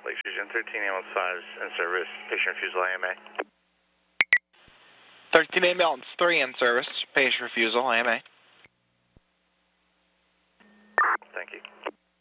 Lake Fusion 13 ambulance 5 in service, patient refusal AMA. 13 ambulance 3 in service, patient refusal AMA.